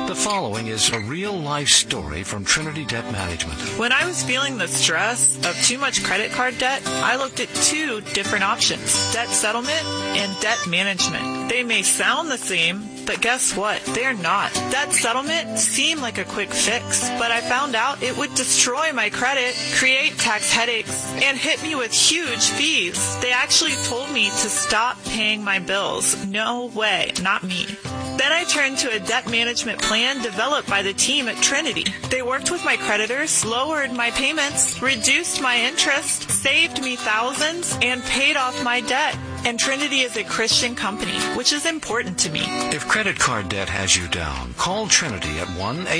The following is a real-life story from Trinity Debt Management. When I was feeling the stress of too much credit card debt, I looked at two different options: debt settlement and debt management. They may sound the same, but guess what? They're not. Debt settlement seemed like a quick fix, but I found out it would destroy my credit, create tax headaches, and hit me with huge fees. They actually told me to stop paying my bills. No way, not me. Then I turned to a debt management plan developed by the team at Trinity. They worked with my creditors, lowered my payments, reduced my interest, saved me thousands, and paid off my debt. And Trinity is a Christian company, which is important to me. If credit card debt has you down, call Trinity at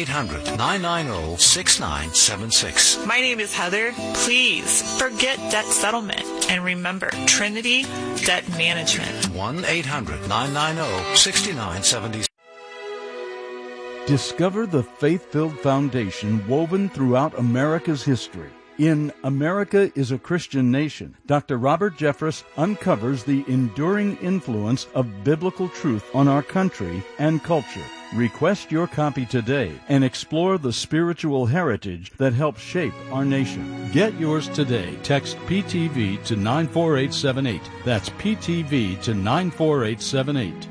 1-800-990-6976. My name is Heather. Please forget debt settlement and remember Trinity Debt Management. 1-800-990-6976. Discover the faith-filled foundation woven throughout America's history. In America is a Christian Nation, Dr. Robert Jeffress uncovers the enduring influence of biblical truth on our country and culture. Request your copy today and explore the spiritual heritage that helps shape our nation. Get yours today. Text PTV to 94878. That's PTV to 94878.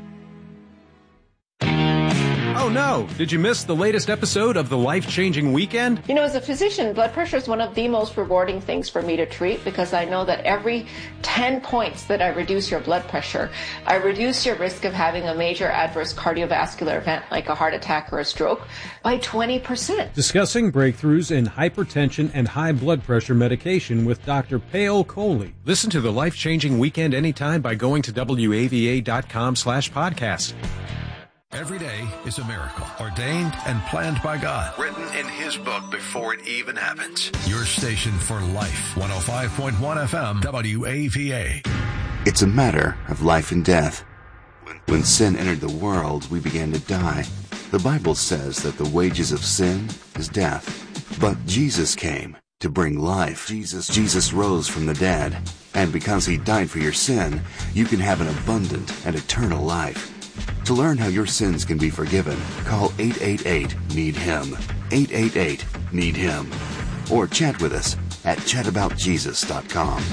Oh no! Did you miss the latest episode of The Life-Changing Weekend? You know, as a physician, blood pressure is one of the most rewarding things for me to treat because I know that every 10 points that I reduce your blood pressure, I reduce your risk of having a major adverse cardiovascular event like a heart attack or a stroke by 20%. Discussing breakthroughs in hypertension and high blood pressure medication with Dr. Payal Kohli. Listen to The Life-Changing Weekend anytime by going to wava.com/podcast. Every day is a miracle, ordained and planned by God, written in His book before it even happens. Your station for life, 105.1 FM, WAVA. It's a matter of life and death. When sin entered the world, we began to die. The Bible says that the wages of sin is death. But Jesus came to bring life. Jesus rose from the dead. And because He died for your sin, you can have an abundant and eternal life. To learn how your sins can be forgiven, call 888-NEED-HIM, 888-NEED-HIM, or chat with us at chataboutjesus.com.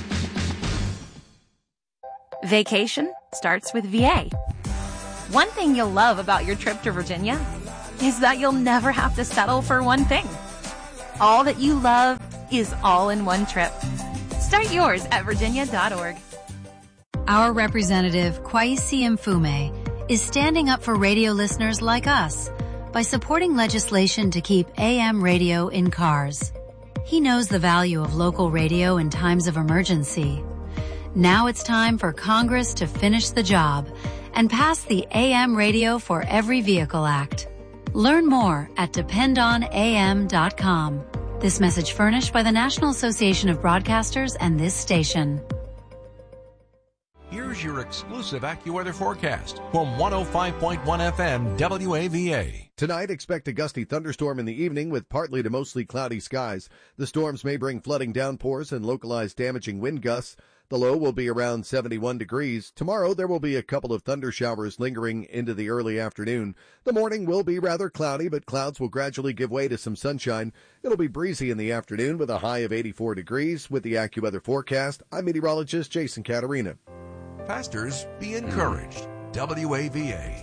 Vacation starts with VA. One thing you'll love about your trip to Virginia is that you'll never have to settle for one thing. All that you love is all in one trip. Start yours at virginia.org. Our representative, Kwesi Mfume, is standing up for radio listeners like us by supporting legislation to keep AM radio in cars. He knows the value of local radio in times of emergency. Now it's time for Congress to finish the job and pass the AM Radio for Every Vehicle Act. Learn more at dependonam.com. This message furnished by the National Association of Broadcasters and this station. Here's your exclusive AccuWeather forecast from 105.1 FM WAVA. Tonight, expect a gusty thunderstorm in the evening with partly to mostly cloudy skies. The storms may bring flooding downpours and localized damaging wind gusts. The low will be around 71 degrees. Tomorrow, there will be a couple of thunder showers lingering into the early afternoon. The morning will be rather cloudy, but clouds will gradually give way to some sunshine. It'll be breezy in the afternoon with a high of 84 degrees. With the AccuWeather forecast, I'm meteorologist Jason Caterina. Pastors, be encouraged. WAVA.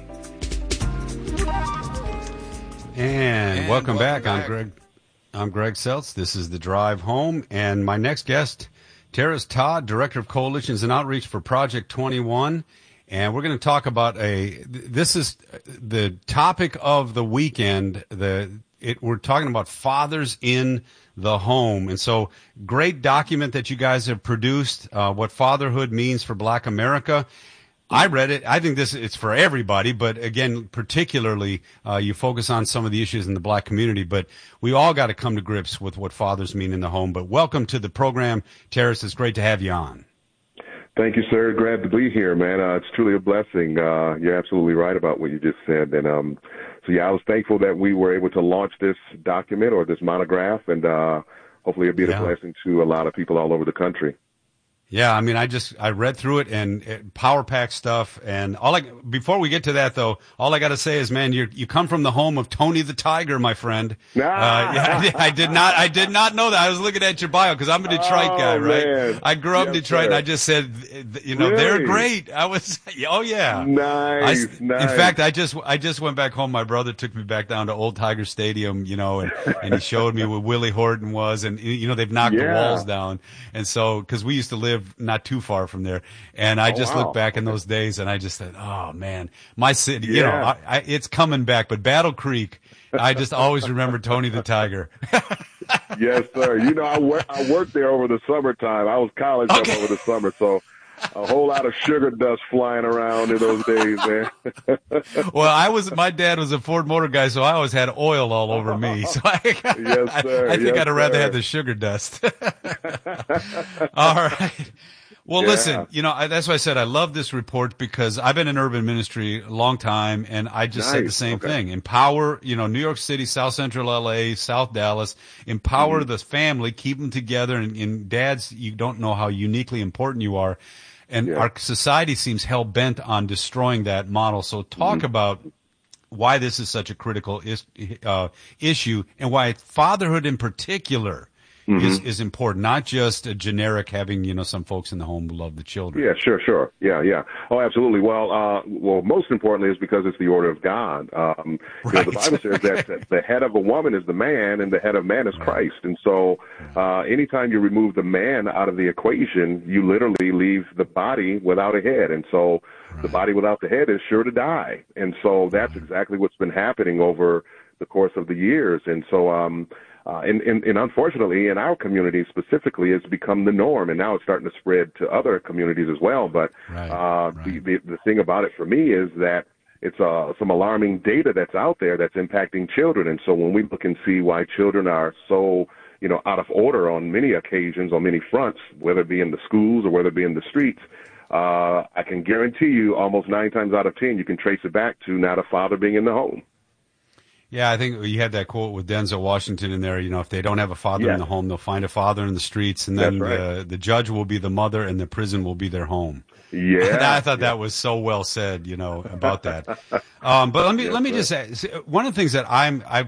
And welcome back. I'm Greg Seltz. This is The Drive Home. And my next guest, Terrace Todd, Director of Coalitions and Outreach for Project 21. And we're going to talk about this is the topic of the weekend. We're talking about fathers in the home. And so great document that you guys have produced, what fatherhood means for Black America. I read it. I think it's for everybody, but again, particularly, you focus on some of the issues in the Black community, but we all got to come to grips with what fathers mean in the home. But welcome to the program, Terrace. It's great to have you on. Thank you, sir. Glad to be here, man. It's truly a blessing. You're absolutely right about what you just said. And, I was thankful that we were able to launch this document or this monograph, and hopefully it'll be a blessing to a lot of people all over the country. Yeah, I mean, I read through it and power pack stuff, and before we get to that though, all I got to say is, man, you come from the home of Tony the Tiger, my friend. I did not know that. I was looking at your bio because I'm a Detroit guy, right? Man. I grew up in Detroit, and I just said, really? They're great. I was, oh yeah, nice. In fact, I just went back home. My brother took me back down to Old Tiger Stadium, and he showed me where Willie Horton was, and they've knocked the walls down, and so because we used to live not too far from there, and I just look back in those days, and I just said, oh man, my city, it's coming back. But Battle Creek, I just always remember Tony the Tiger. Yes, sir. I worked there over the summertime. I was college up over the summer, so a whole lot of sugar dust flying around in those days, man. Well, my dad was a Ford Motor guy, so I always had oil all over me. So yes, sir. I think I'd rather have the sugar dust. All right. Well, listen, that's why I said I love this report because I've been in urban ministry a long time, and I just said the same thing. Empower, New York City, South Central LA, South Dallas, empower the family, keep them together, and dads, you don't know how uniquely important you are. And our society seems hell-bent on destroying that model. So talk about why this is such a critical issue and why fatherhood in particular is important, not just a generic having, some folks in the home who love the children. Yeah, sure. Yeah. Oh, absolutely. Well, most importantly is because it's the order of God. The Bible says that the head of a woman is the man and the head of man is Christ. And so anytime you remove the man out of the equation, you literally leave the body without a head. And so the body without the head is sure to die. And so that's exactly what's been happening over the course of the years. And so, and unfortunately, in our community specifically, it's become the norm, and now it's starting to spread to other communities as well. But the thing about it for me is that it's some alarming data that's out there that's impacting children. And so when we look and see why children are so, out of order on many occasions, on many fronts, whether it be in the schools or whether it be in the streets, I can guarantee you almost 9 times out of 10, you can trace it back to not a father being in the home. Yeah, I think you had that quote with Denzel Washington in there. If they don't have a father in the home, they'll find a father in the streets, and then the judge will be the mother, and the prison will be their home. Yeah, I thought that was so well said. About that. But let me just say, one of the things that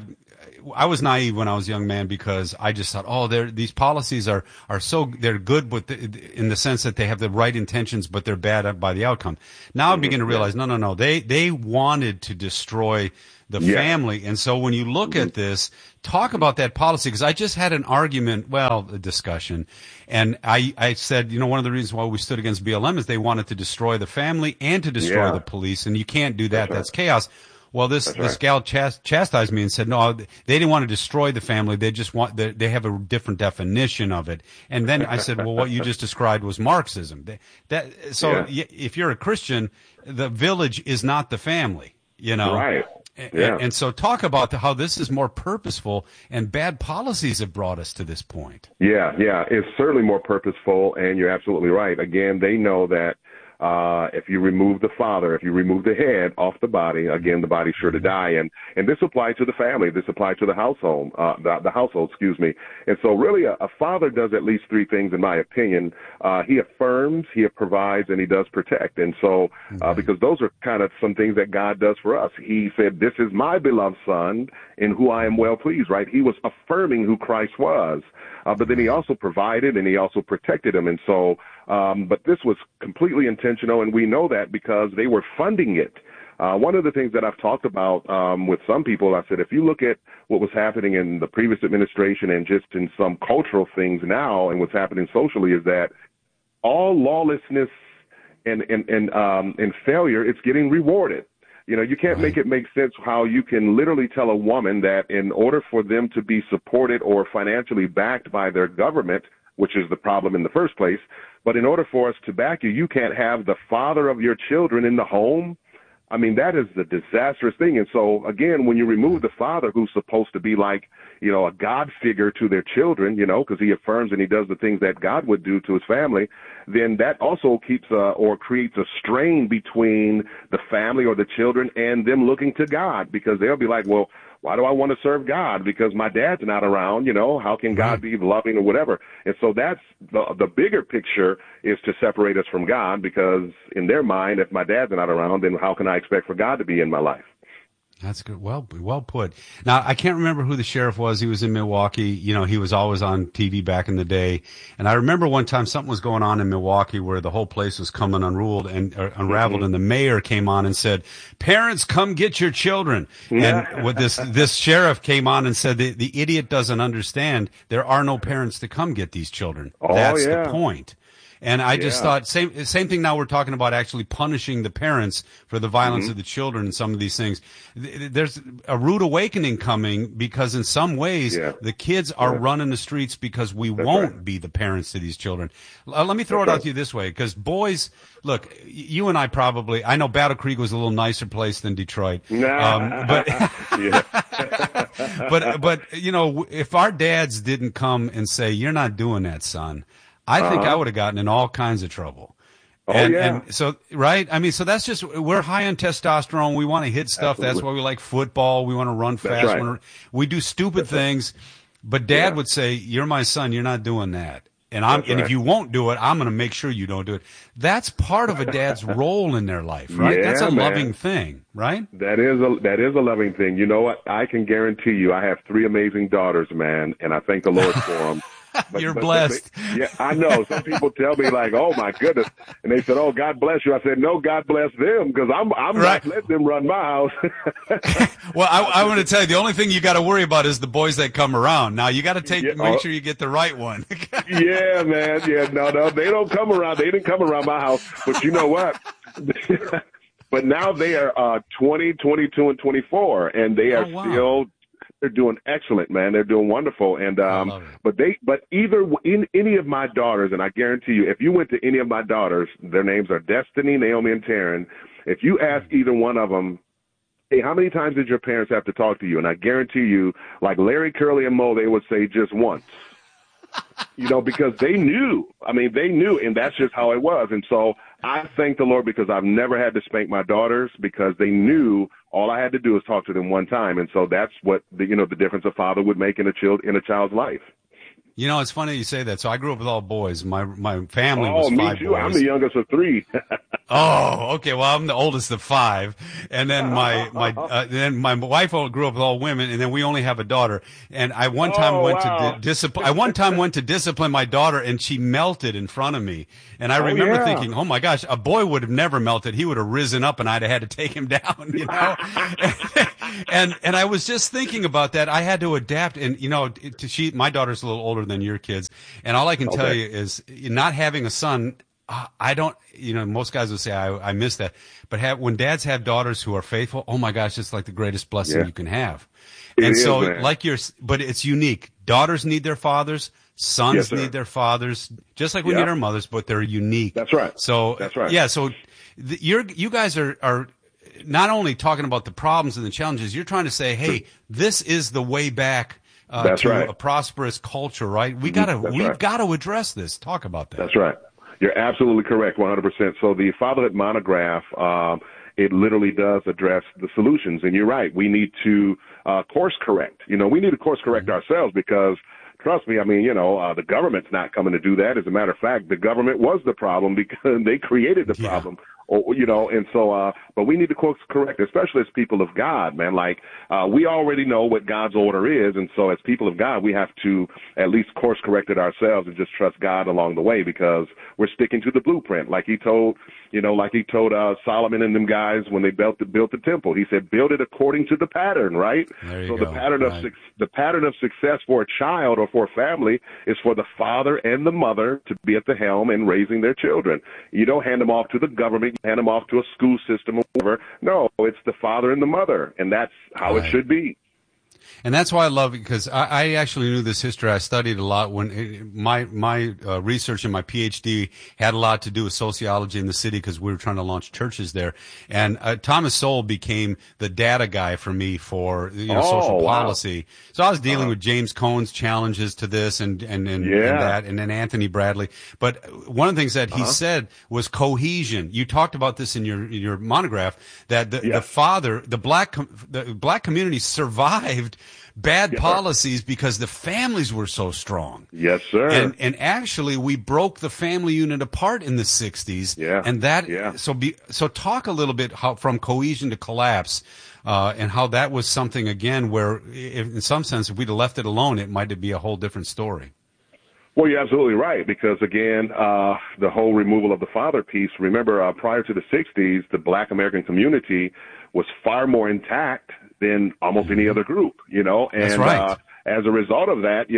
I was naive when I was a young man because I just thought, these policies are so they're good, in the sense that they have the right intentions, but they're bad by the outcome. Now I begin to realize, no, they wanted to destroy the family. And so when you look at this, talk about that policy, because I just had a discussion, and I said, one of the reasons why we stood against BLM is they wanted to destroy the family and to destroy the police, and you can't do that. That's chaos. Well, this gal chastised me and said, no, they didn't want to destroy the family. They just they have a different definition of it. And then I said, well, what you just described was Marxism. If you're a Christian, the village is not the family, Right. And so talk about how this is more purposeful, and bad policies have brought us to this point. Yeah. It's certainly more purposeful, and you're absolutely right. Again, they know that if you remove the father, if you remove the head off the body, again, the body's sure to die. And this applies to the family. This applies to the household, excuse me. And so really a father does at least 3 things, in my opinion. He affirms, he provides, and he does protect. And so, because those are kind of some things that God does for us. He said, this is my beloved son in who I am well pleased, right? He was affirming who Christ was. But then he also provided and he also protected him. And so, but this was completely intentional, and we know that because they were funding it. One of the things that I've talked about with some people, I said, if you look at what was happening in the previous administration and just in some cultural things now and what's happening socially, is that all lawlessness and failure, it's getting rewarded. You can't make it make sense how you can literally tell a woman that in order for them to be supported or financially backed by their government, which is the problem in the first place, but in order for us to back you, you can't have the father of your children in the home. I mean, that is the disastrous thing. And so, again, when you remove the father, who's supposed to be like, a God figure to their children, because he affirms and he does the things that God would do to his family, then that also keeps or creates a strain between the family or the children and them looking to God, because they'll be like, well, Why do I want to serve God? Because my dad's not around, you know, how can God be loving or whatever? And so that's the bigger picture is to separate us from God, because in their mind, if my dad's not around, then how can I expect for God to be in my life? That's good. Well put. Now, I can't remember who the sheriff was. He was in Milwaukee. You know, he was always on TV back in the day. And I remember one time something was going on in Milwaukee where the whole place was coming unraveled, and the mayor came on and said, "Parents, come get your children." And what this sheriff came on and said, the idiot doesn't understand. There are no parents to come get these children. That's the point. And I just thought, same thing now we're talking about actually punishing the parents for the violence of the children and some of these things. There's a rude awakening coming, because in some ways the kids are running the streets because we won't be the parents to these children. Let me throw it out to you this way, because boys, look, you and I probably, I know Battle Creek was a little nicer place than Detroit. But you know, if our dads didn't come and say, "You're not doing that, son," I think I would have gotten in all kinds of trouble. And so, right? I mean, so that's just, we're high on testosterone. We want to hit stuff. Absolutely. That's why we like football. We want to run fast. Right. We do stupid things. But Dad would say, "You're my son. You're not doing that. And if you won't do it, I'm going to make sure you don't do it." That's part of a dad's role in their life, right? That's a loving thing, right? That is a loving thing. You know what? I can guarantee you, I have 3 amazing daughters, man, and I thank the Lord for them. You're blessed. Yeah, I know. Some people tell me like, "Oh my goodness," and they said, "Oh, God bless you." I said, "No, God bless them, because I'm not letting them run my house." Well, I want to tell you, the only thing you got to worry about is the boys that come around. Now you got to make sure you get the right one. Yeah, man. Yeah, no, they don't come around. They didn't come around my house. But you know what? But now they are 20, 22, and 24, and they are still. They're doing excellent, man. They're doing wonderful. And, but either in any of my daughters, and I guarantee you, if you went to any of my daughters, their names are Destiny, Naomi, and Taryn. If you ask either one of them, "Hey, how many times did your parents have to talk to you?" And I guarantee you, like Larry, Curly, and Mo, they would say just once. You know, because they knew. I mean, they knew, and that's just how it was. And so I thank the Lord, because I've never had to spank my daughters, because they knew all I had to do was talk to them one time. And so that's what the difference a father would make in a child's life. You know, it's funny you say that. So I grew up with all boys. My family was 5 boys. Oh, me too. I'm the youngest of 3. Oh, okay. Well, I'm the oldest of 5, and then my wife grew up with all women, and then we only have a daughter. And I one time went to discipline my daughter, and she melted in front of me. And I remember thinking, "Oh my gosh, a boy would have never melted. He would have risen up, and I'd have had to take him down." You know. And I was just thinking about that. I had to adapt, and you know, my daughter's a little older than your kids, and all I can tell you is, not having a son, I don't, you know, most guys would say I miss that, but when dads have daughters who are faithful, oh my gosh, it's like the greatest blessing you can have. But it's unique. Daughters need their fathers, sons need their fathers, just like we need our mothers, but they're unique. That's right. So that's right. Yeah. So you guys are not only talking about the problems and the challenges, you're trying to say, hey, this is the way back to a prosperous culture, right? We've got to address this. Talk about that. That's right. You're absolutely correct, 100%. So the Fatherhood Monograph, it literally does address the solutions. And you're right. We need to course correct. You know, we need to course correct ourselves, because trust me, I mean, you know, the government's not coming to do that. As a matter of fact, the government was the problem, because they created the problem. Or, you know, and so, but we need to course correct, especially as people of God, man. Like, we already know what God's order is. And so as people of God, we have to at least course correct it ourselves and just trust God along the way, because we're sticking to the blueprint. Like he told Solomon and them guys when they built the temple. He said, build it according to the pattern, right? So the pattern of success for a child or for a family is for the father and the mother to be at the helm and raising their children. You don't hand them off to the government, you hand them off to a school system or whatever. No, it's the father and the mother, and that's how it should be. And that's why I love it, because I actually knew this history. I studied a lot when my research in my PhD had a lot to do with sociology in the city, because we were trying to launch churches there. And Thomas Sowell became the data guy for me for social policy. So I was dealing with James Cone's challenges to this and that, and then Anthony Bradley. But one of the things that he said was cohesion. You talked about this in your monograph, that the black community survived bad policies because the families were so strong. Yes, sir. And actually, we broke the family unit apart in the 60s. Yeah. And that so talk a little bit from cohesion to collapse, and how that was something again where, in some sense, if we'd have left it alone, it might be a whole different story. Well, you're absolutely right, because, again, the whole removal of the father piece, remember, prior to the 60s, the black American community was far more intact than almost any other group, and that's right. As a result of that,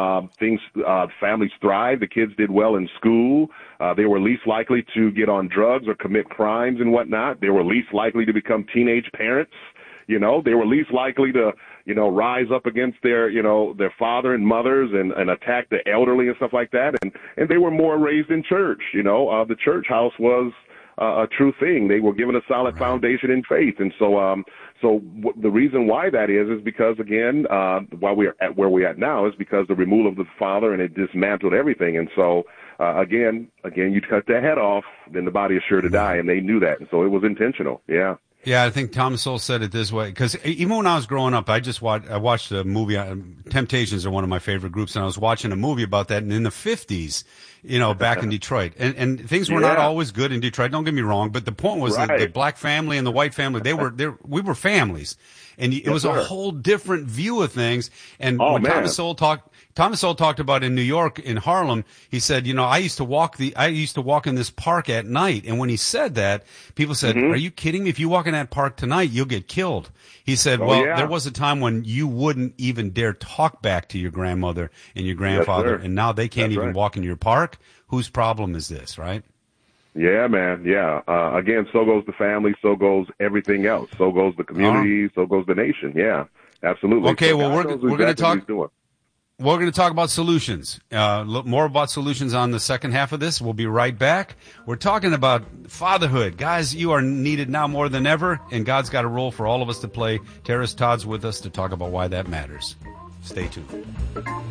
families thrived, the kids did well in school, they were least likely to get on drugs or commit crimes and whatnot, they were least likely to become teenage parents, they were least likely to rise up against their father and mothers and attack the elderly and stuff like that. And they were more raised in church, the church house was a true thing. They were given a solid foundation in faith. And so the reason why that is because, again, why we're at where we're at now is because the removal of the father, and it dismantled everything. And so, again, you cut their head off, then the body is sure to die. And they knew that. And so it was intentional. Yeah. Yeah, I think Thomas Sowell said it this way, because even when I was growing up, I watched a movie. Temptations are one of my favorite groups, and I was watching a movie about that. And in the 50s, back in Detroit, and things were not always good in Detroit. Don't get me wrong, but the point was that the black family and the white family, we were families, and it was a whole different view of things. And when Thomas Sowell talked about in New York, in Harlem, he said, I used to walk in this park at night. And when he said that, people said, are you kidding me? If you walk in that park tonight, you'll get killed. He said, there was a time when you wouldn't even dare talk back to your grandmother and your grandfather. And now they can't even walk in your park. Whose problem is this, right? Yeah, man. Yeah. Again, so goes the family. So goes everything else. So goes the community. So goes the nation. Yeah, absolutely. Okay. So we're going to talk. We're going to talk about solutions, more about solutions on the second half of this. We'll be right back. We're talking about fatherhood. Guys, you are needed now more than ever, and God's got a role for all of us to play. Terrace Todd's with us to talk about why that matters. Stay tuned.